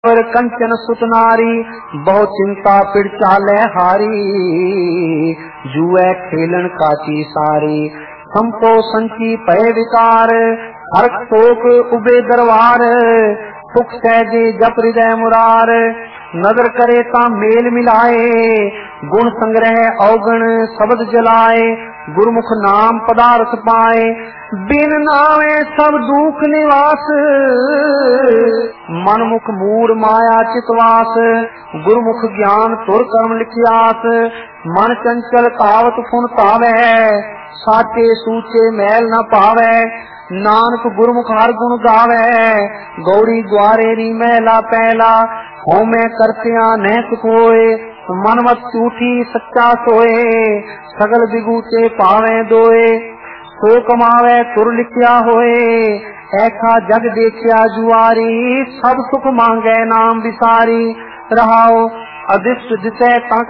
कंचन सुत नारी बहु चिंता पिड़ चाले हारी। जुए खेलन काची सारी संतो संची पय विकार। हरक शोक उबे दरबार सुख सहजे जप हृदय मुरार। नजर करे ता मेल मिलाए गुण संग्रह अवगण शब्द जलाए। गुरमुख नाम पदार्थ पाए बिन नामे सब दुख निवास। मनमुख मूड माया चितवास गुरमुख ज्ञान तुर कर्म लिखियास। मन चंचल कावत फुन पावे साचे सूचे मैल न पावे। नानक गुरमुख हर गुण गावे गौरी द्वारे री मैला पहला। होमे करतिया न सुख होए मनमत झूठी सच्चा सोए। सगल बिगूते पावे दोए सो कमावे तुर लिखिया होए। ऐसा जग देखिया जुआरी सब सुख मांगे नाम विसारी। रहाओ अदिष्ट जिसे